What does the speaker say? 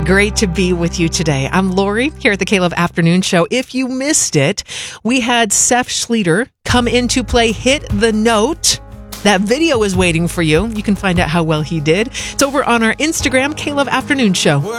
Great to be with you today. I'm Lori here at the K-Love Afternoon Show. If you missed it, we had Seth Schleter come in to play Hit the Note. That video is waiting for you. You can find out how well he did. It's over on our Instagram, K-Love Afternoon Show.